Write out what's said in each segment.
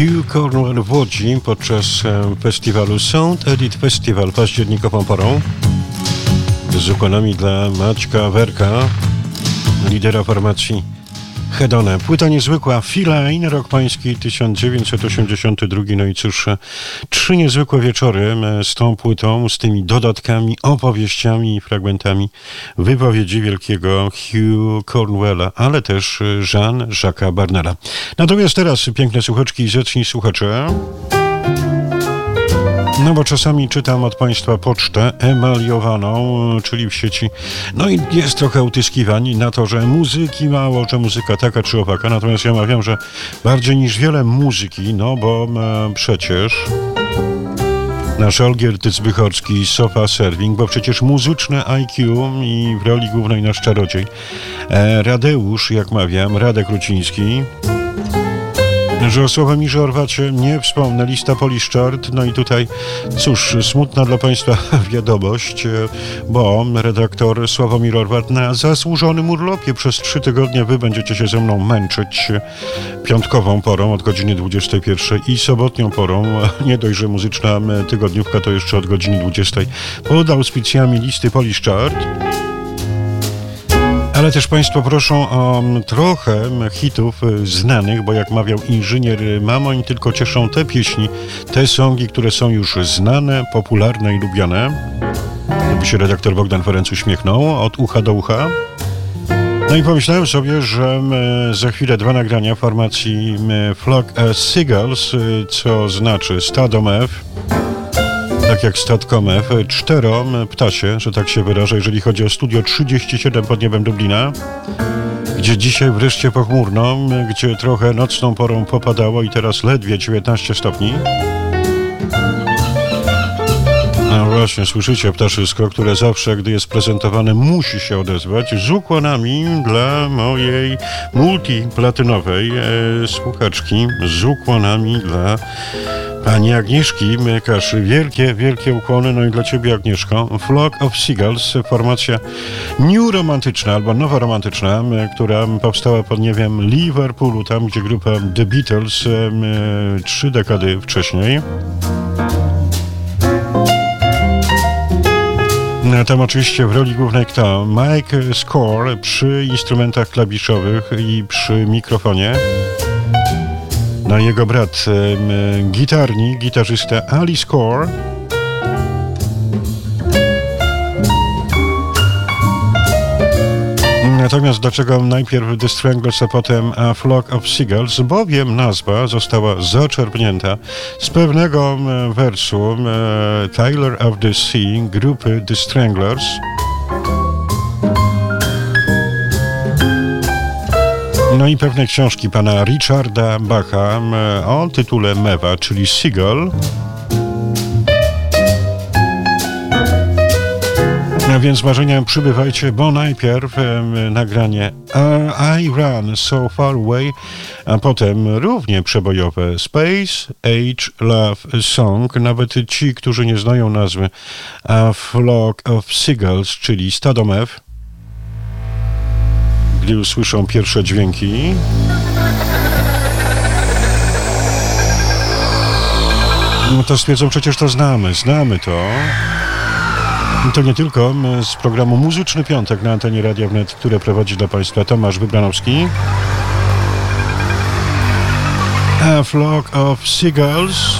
Hugh Cornwell w Łodzi podczas festiwalu Sound Edit Festival październikową porą z ukłonami dla Maćka Werka, lidera formacji Hedone. Płyta niezwykła, Feline, rok pański 1982. No i cóż, 3 niezwykłe wieczory z tą płytą, z tymi dodatkami, opowieściami i fragmentami wypowiedzi wielkiego Hugh Cornwella, ale też Jean-Jacques'a Barnera. Natomiast teraz piękne słuchaczki i zacni słuchacze. No bo czasami czytam od Państwa pocztę emaliowaną, czyli w sieci. No i jest trochę utyskiwań na to, że muzyki mało, że muzyka taka czy owaka. Natomiast ja mawiam, że bardziej niż wiele muzyki, no bo przecież nasz Olgierd Zbychorski, Sofa Serving, bo przecież muzyczne IQ i w roli głównej nasz czarodziej Radeusz, jak mawiam, Radek Ruciński. Że o Sławomirze Orwacie nie wspomnę, lista Polish Chart. No i tutaj, cóż, smutna dla Państwa wiadomość, bo redaktor Sławomir Orwat na zasłużonym urlopie przez 3 tygodnie. Wy będziecie się ze mną męczyć piątkową porą od godziny 21 i sobotnią porą. Nie dość, że muzyczna tygodniówka to jeszcze od godziny 20 pod auspicjami listy Polish Chart. Ale też Państwo proszą o trochę hitów znanych, bo jak mawiał inżynier Mamoń, tylko cieszą te pieśni, te songi, które są już znane, popularne i lubiane. Gdyby się redaktor Bogdan Ferenc uśmiechnął od ucha do ucha. No i pomyślałem sobie, że za chwilę 2 nagrania formacji Flock of Seagulls, co znaczy stado mew, tak jak statko mew, 4 ptasie, że tak się wyrażę, jeżeli chodzi o Studio 37 pod niebem Dublina, gdzie dzisiaj wreszcie pochmurno, gdzie trochę nocną porą popadało i teraz ledwie 19 stopni. No właśnie, słyszycie ptaszysko, które zawsze, gdy jest prezentowane, musi się odezwać z ukłonami dla mojej multiplatynowej słuchaczki, z ukłonami dla pani Agnieszki Kaszy. Wielkie, wielkie ukłony. No i dla Ciebie, Agnieszko. Flock of Seagulls, formacja new romantyczna albo nowo romantyczna, która powstała pod niewiem Liverpoolu, tam gdzie grupa The Beatles 3 dekady wcześniej. Tam oczywiście w roli głównej kto? Mike Score przy instrumentach klawiszowych i przy mikrofonie. No jego brat, gitarzysta Ali Score. Natomiast dlaczego najpierw The Stranglers, a potem A Flock of Seagulls? Bowiem nazwa została zaczerpnięta z pewnego wersu Tyler of the Sea grupy The Stranglers. No i pewnej książki pana Richarda Bacha o tytule Mewa, czyli Seagull. A więc marzenia przybywajcie, bo najpierw nagranie I Run So Far Away, a potem równie przebojowe Space Age Love Song. Nawet ci, którzy nie znają nazwy A Flock of Seagulls, czyli stado mew, gdy usłyszą pierwsze dźwięki, no to stwierdzą, przecież to znamy to. I to nie tylko z programu Muzyczny Piątek na antenie Radia Wnet, które prowadzi dla Państwa Tomasz Wybranowski. A Flock of Seagulls.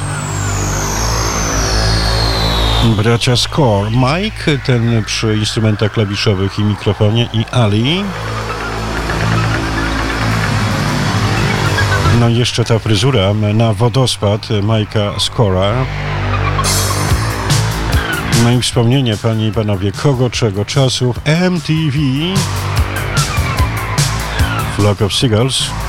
Bracia Score. Mike, ten przy instrumentach klawiszowych i mikrofonie, i Ali. No i jeszcze ta fryzura na wodospad Mike'a Scora. No i wspomnienie, panie i panowie, kogo czego czasów MTV. Flock of Seagulls.